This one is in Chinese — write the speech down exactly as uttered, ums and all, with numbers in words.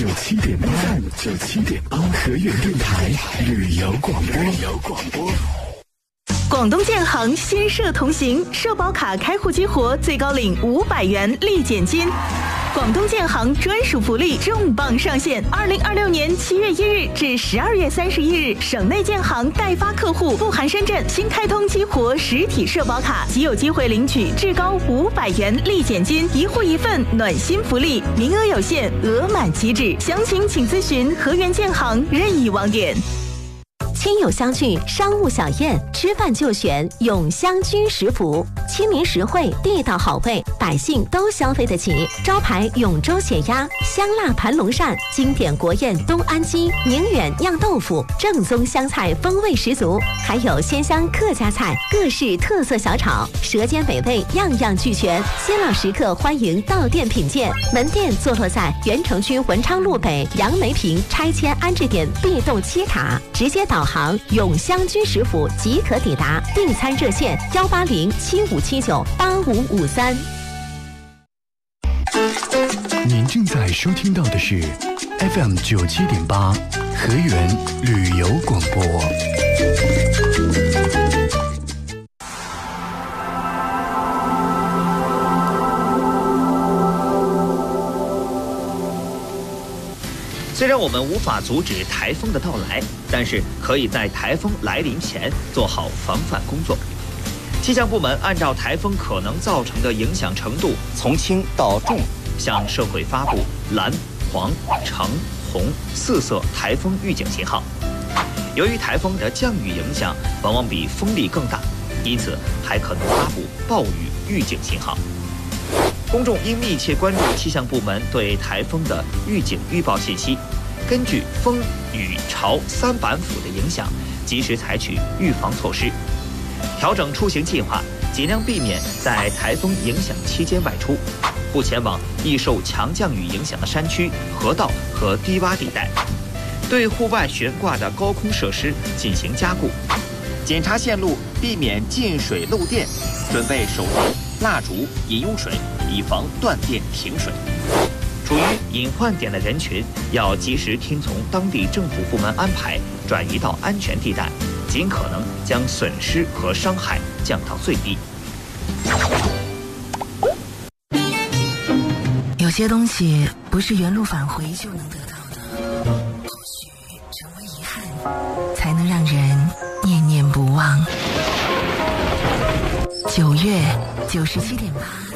九七点八，九七点八，和悦电台旅游广播。旅游广播。 广东建行新社同行，社保卡开户激活，最高领五百元立减金。广东建行专属福利重磅上线！二零二六年七月一日至十二月三十一日，省内建行代发客户不含深圳新开通激活实体社保卡，即有机会领取至高五百元立减金，一户一份暖心福利，名额有限，额满即止。详情请咨询和源建行任意网点。 亲友相聚，商务小宴，吃饭就选永香居食府，亲民实惠，地道好味，百姓都消费得起。招牌永州血鸭、香辣盘龙鳝，经典国宴东安鸡、宁远酿豆腐，正宗湘菜风味十足，还有鲜香客家菜，各式特色小炒，舌尖美味，样样俱全。新老食客欢迎到店品鉴。门店坐落在原城区文昌路北杨梅坪拆迁安置点 B 栋七塔，直接导航永香居食府即可抵达。订餐热线幺八零七五七九八五五三。 您正在收听到的是 F M 九七点八和源旅游广播。 虽然我们无法阻止台风的到来，但是可以在台风来临前做好防范工作。气象部门按照台风可能造成的影响程度，从轻到重，向社会发布蓝、黄、橙、红四色台风预警信号。由于台风的降雨影响往往比风力更大，因此还可能发布暴雨预警信号。公众应密切关注气象部门对台风的预警预报信息，根据风、雨、潮三板斧的影响，及时采取预防措施，调整出行计划，尽量避免在台风影响期间外出，不前往易受强降雨影响的山区、河道和低洼地带，对户外悬挂的高空设施进行加固，检查线路，避免进水漏电，准备手电、蜡烛、饮用水，以防断电停水。处于隐患点的人群要及时听从当地政府部门安排，转移到安全地带，尽可能将损失和伤害降到最低。 有些东西不是原路返回就能得到的，或许成为遗憾，才能让人念念不忘。九月九十七点八。